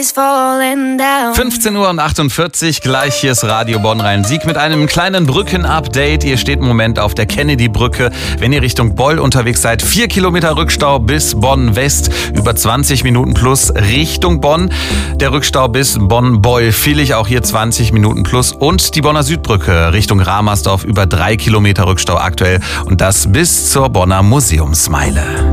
15:48 Uhr, gleich hier ist Radio Bonn-Rhein-Sieg mit einem kleinen Brücken-Update. Ihr steht im Moment auf der Kennedy-Brücke. Wenn ihr Richtung Boll unterwegs seid, 4 Kilometer Rückstau bis Bonn-West, über 20 Minuten plus Richtung Bonn. Der Rückstau bis Bonn-Boll-Villig, auch hier 20 Minuten plus. Und die Bonner Südbrücke Richtung Ramersdorf, über 3 Kilometer Rückstau aktuell. Und das bis zur Bonner Museumsmeile.